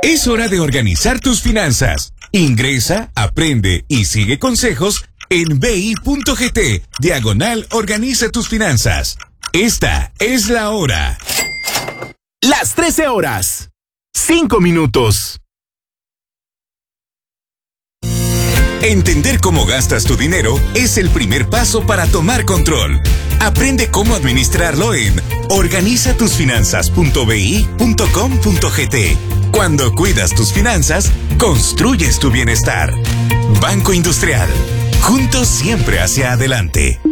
Es hora de organizar tus finanzas. Ingresa, aprende y sigue consejos en bi.gt/organiza tus finanzas. Esta es la hora. Las 13 horas. 5 minutos. Entender cómo gastas tu dinero es el primer paso para tomar control. Aprende cómo administrarlo en organizatusfinanzas.bi.com.gt. Cuando cuidas tus finanzas, construyes tu bienestar. Banco Industrial. Juntos siempre hacia adelante.